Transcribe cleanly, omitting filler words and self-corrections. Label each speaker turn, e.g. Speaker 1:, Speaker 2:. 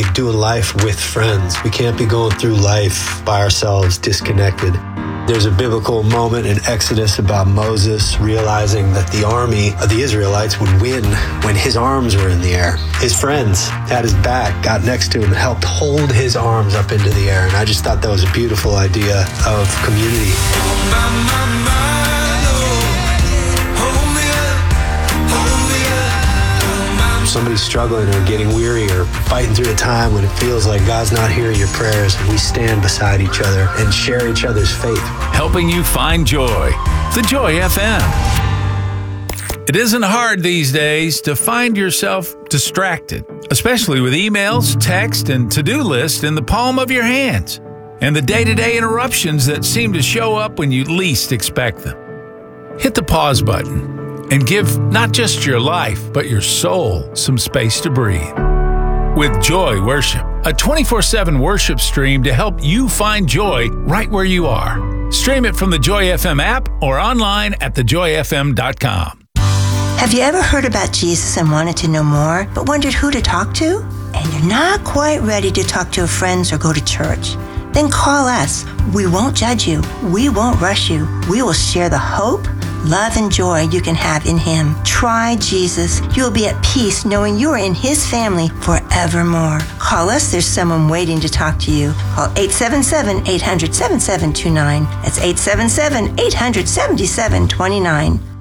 Speaker 1: doing life with friends. We can't be going through life by ourselves, disconnected. There's a biblical moment in Exodus about Moses realizing that the army of the Israelites would win when his arms were in the air. His friends had his back, got next to him, and helped hold his arms up into the air. And I just thought that was a beautiful idea of community. Somebody's struggling or getting weary or fighting through a time when it feels like God's not hearing your prayers, and we stand beside each other and share each other's faith.
Speaker 2: Helping you find joy. The Joy FM. It isn't hard these days to find yourself distracted, especially with emails, text, and to-do lists in the palm of your hands, and the day-to-day interruptions that seem to show up when you least expect them. Hit the pause button and give not just your life, but your soul some space to breathe. With Joy Worship, a 24/7 worship stream to help you find joy right where you are. Stream it from the Joy FM app or online at thejoyfm.com.
Speaker 3: Have you ever heard about Jesus and wanted to know more, but wondered who to talk to? And you're not quite ready to talk to friends or go to church? Then call us. We won't judge you. We won't rush you. We will share the hope, love, and joy you can have in Him. Try Jesus. You will be at peace knowing you are in His family forevermore. Call us. There's someone waiting to talk to you. Call 877-800-7729. That's 877-800-7729.